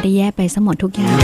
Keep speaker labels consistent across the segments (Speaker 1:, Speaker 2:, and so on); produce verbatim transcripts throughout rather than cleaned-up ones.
Speaker 1: ได้แย่ไปซะหมดทุกอย่าง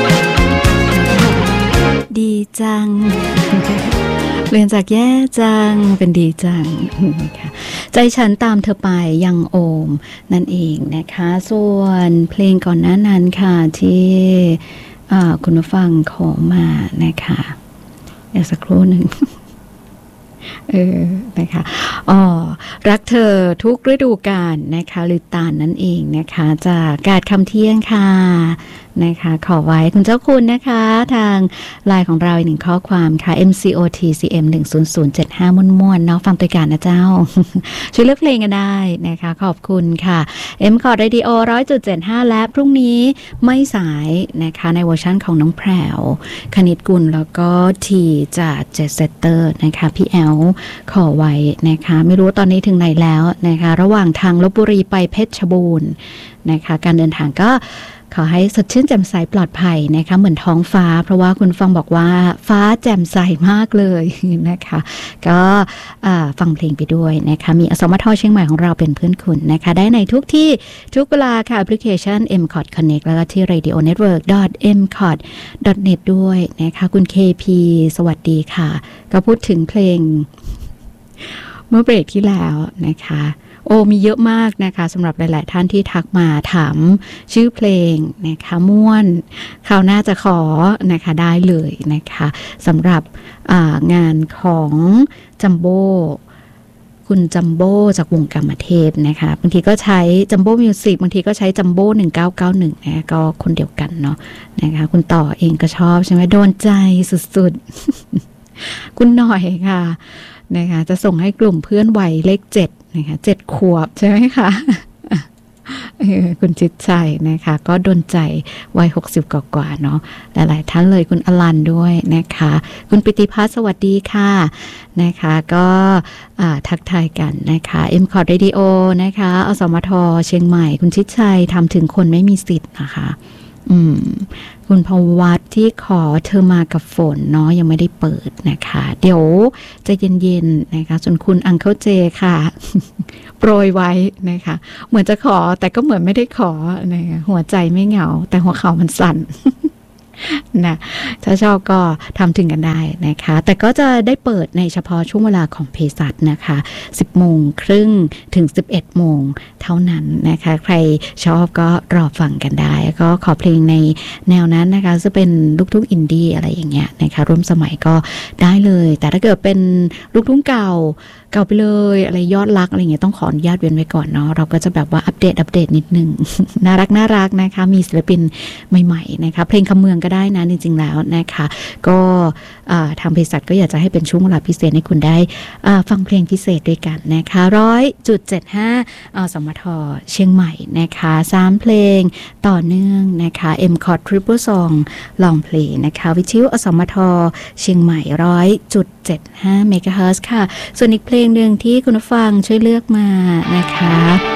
Speaker 1: ดีจังเปลี่ยนจากแย่จังเป็นดีจังนะคะใจฉันตามเธอไปยังโอมนั่นเองนะคะส่วนเพลงก่อนหน้านั้นค่ะที่คุณผู้ฟังขอมานะคะเดี๋ยวสักครู่หนึ่งเออนะคะอ๋อรักเธอทุกฤดูกาลนะคะลือตาลนั่นเองนะคะจากกาดคำเที่ยงค่ะนะคะขอไว้คุณเจ้าคุณนะคะทางไลน์ของเราอีกหนึ่งข้อความค่ะ เอ็ม ซี โอ ที ซี เอ็ม หนึ่ง ศูนย์ ศูนย์ เจ็ด ห้า ม่วนๆเนาะฟังตัวการนะเจ้า ช่วยเลือกเพลงกันได้นะคะขอบคุณค่ะ M คอร์ด Radio หนึ่งร้อยจุดเจ็ดห้า และพรุ่งนี้ไม่สายนะคะในเวอร์ชันของน้องแพรวคณิตกุลแล้วก็ทีจากเจสเตอร์นะคะพี่แอลขอไว้นะคะไม่รู้ตอนนี้ถึงไหนแล้วนะคะระหว่างทางลพบุรีไปเพชรบูรณ์นะคะการเดินทางก็ขอให้สดชื่นแจ่มใสปลอดภัยนะคะเหมือนท้องฟ้าเพราะว่าคุณฟังบอกว่าฟ้าแจ่มใสมากเลยนะคะก็ฟังเพลงไปด้วยนะคะมีอสมทเชียงใหม่ของเราเป็นเพื่อนคุณนะคะได้ในทุกที่ทุกเวลาค่ะแอปพลิเคชัน เอ็ม คอร์ด Connect แล้วก็ที่ เรดิโอเน็ตเวิร์ก ดอท เอ็ม คอร์ด ดอท เน็ต ด้วยนะคะคุณ เค พี สวัสดีค่ะก็พูดถึงเพลงเมื่อเบรกที่แล้วนะคะโอ้มีเยอะมากนะคะสำหรับหลายๆท่านที่ทักมาถามชื่อเพลงนะคะม่วนคราวหน้าจะขอนะคะได้เลยนะคะสำหรับงานของจัมโบ้คุณจัมโบ้จากวงกามเทพนะคะบางทีก็ใช้จัมโบ้มิวสิกบางทีก็ใช้จัมโบ้หนึ่งเก้าเก้าหนึ่งนะก็คนเดียวกันเนาะนะคะคุณต่อเองก็ชอบใช่ไหมโดนใจสุดๆคุณหน่อยค่ะนะคะจะส่งให้กลุ่มเพื่อนวัยเลขเจ็ดนะคะเจ็ดขวบใช่ไหมคะคุณจิตใจนะคะก็โดนใจวัยหกสิบกว่าๆเนาะหลายๆท่านเลยคุณอลันด้วยนะคะคุณปิติพัฒน์สวัสดีค่ะนะคะก็ทักทายกันนะคะ M คอร์ด Radio นะคะอสมทเชียงใหม่คุณชิดชัยทำถึงคนไม่มีสิทธิ์นะคะอืมคุณพวัตที่ขอเธอมากับฝนเนาะยังไม่ได้เปิดนะคะเดี๋ยวจะเย็นๆนะคะส่วนคุณอังเคิลเจค่ะโปรยไว้นะคะเหมือนจะขอแต่ก็เหมือนไม่ได้ขอนะคะหัวใจไม่เหงาแต่หัวเข่ามันสั่น นะถ้าชอบก็ทำถึงกันได้นะคะแต่ก็จะได้เปิดในเฉพาะช่วงเวลาของเภสัชนะคะสิบโมงครึ่งถึงสิบเอ็ดโมงเท่านั้นนะคะใครชอบก็รอฟังกันได้ก็ขอเพลงในแนวนั้นนะคะจะเป็นลูกทุ่งอินดี้อะไรอย่างเงี้ยนะคะร่วมสมัยก็ได้เลยแต่ถ้าเกิดเป็นลูกทุ่งเก่าเก่าไปเลยอะไรยอดรักอะไรเงี้ยต้องขออนุญาตเว้นไว้ก่อนเนาะเราก็จะแบบว่าอัปเดตอัปเดตนิดนึง น่ารักน่ารักนะคะมีศิลปินใหม่ๆนะคะเพลงคำเมืองก็ได้นะจริงๆแล้วนะคะก็ทางเภสัชก็อยากจะให้เป็นช่วงเวลาพิเศษให้คุณได้ฟังเพลงพิเศษด้วยกันนะคะร้อยจุดเจ็ดห้าสมทเชียงใหม่นะคะสามเพลงต่อเนื่องนะคะ M คอร์ด Triple Song ลองเพลงนะคะวิทยุอสมทเชียงใหม่ร้อยจุดเจ็ดห้าเมกะเฮิรตซ์ค่ะส่วนอีกเพลงหนึ่งที่คุณผู้ฟังช่วยเลือกมานะคะ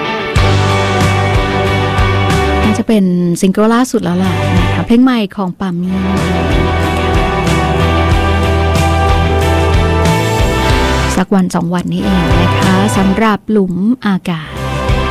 Speaker 1: น่าจะเป็นซิงเกิลล่าสุดแล้วล่ะนะคะเพลงใหม่ของปามี่สักวันสองวันนี้เองนะคะสำหรับหลุมอากาศ